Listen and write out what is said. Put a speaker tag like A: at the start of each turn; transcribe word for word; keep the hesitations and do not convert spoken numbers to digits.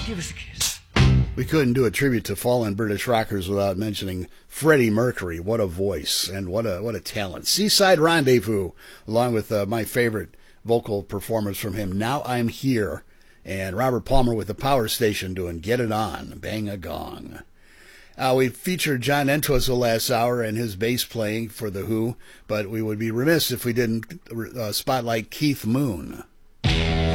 A: Give us a kiss.
B: We couldn't do a tribute to fallen British rockers without mentioning Freddie Mercury. What a voice and what a what a talent. Seaside Rendezvous, along with uh, my favorite vocal performance from him, Now I'm Here, and Robert Palmer with the Power Station doing Get It On, Bang a Gong. Uh, we featured John Entwistle last hour and his bass playing for The Who, but we would be remiss if we didn't uh, spotlight Keith Moon.